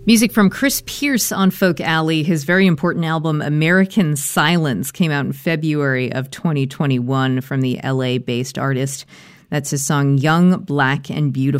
Music from Chris Pierce on Folk Alley. His very important album, American Silence, came out in February of 2021 from the LA-based artist. That's his song, Young, Black, and Beautiful.